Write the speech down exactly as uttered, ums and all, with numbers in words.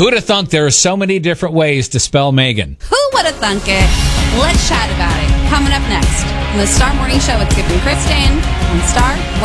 Who'd have thunk there are so many different ways to spell Megan? Who would have thunk it? Let's chat about it. Coming up next on the Star Morning Show with Skip and Kristen on Star